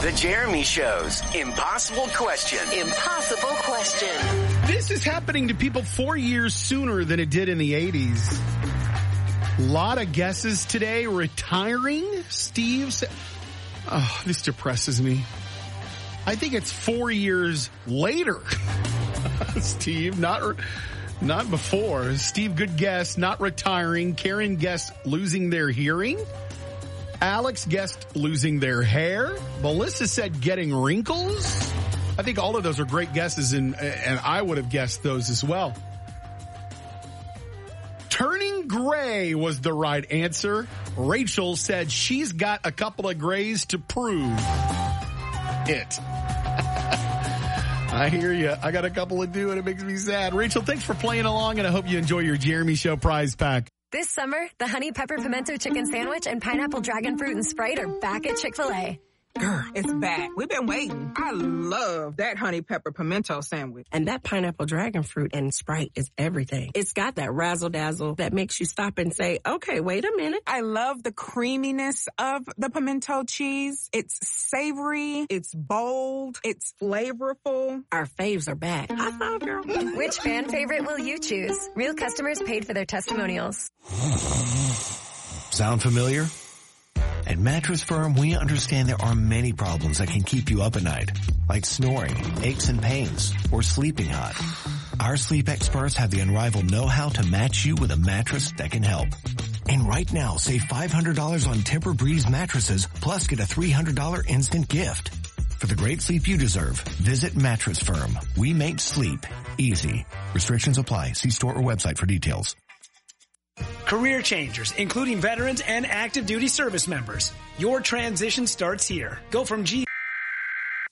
The Jeremy Show's Impossible Question. Impossible Question. This is happening to people 4 years sooner than it did in the 80s. A lot of guesses today. Retiring, Steve said. Oh, this depresses me. I think it's 4 years later. Steve, not before. Steve, good guess. Not retiring. Karen guessed losing their hearing. Alex guessed losing their hair. Melissa said getting wrinkles. I think all of those are great guesses, and I would have guessed those as well. Turning gray was the right answer. Rachel said she's got a couple of grays to prove it. I hear you. I got a couple to do, and it makes me sad. Rachel, thanks for playing along, and I hope you enjoy your Jeremy Show prize pack. This summer, the Honey Pepper Pimento Chicken Sandwich and Pineapple Dragon Fruit and Sprite are back at Chick-fil-A. Girl, it's back. We've been waiting. I love that Honey Pepper Pimento sandwich. And that Pineapple Dragon Fruit and Sprite is everything. It's got that razzle-dazzle that makes you stop and say, okay, wait a minute. I love the creaminess of the pimento cheese. It's savory. It's bold. It's flavorful. Our faves are back. High five, girl. Which fan favorite will you choose? Real customers paid for their testimonials. Sound familiar? At Mattress Firm, we understand there are many problems that can keep you up at night, like snoring, aches and pains, or sleeping hot. Our sleep experts have the unrivaled know-how to match you with a mattress that can help. And right now, save $500 on Tempur-Breeze mattresses, plus get a $300 instant gift. For the great sleep you deserve, visit Mattress Firm. We make sleep easy. Restrictions apply. See store or website for details. Career changers, including veterans and active duty service members. Your transition starts here. Go from G...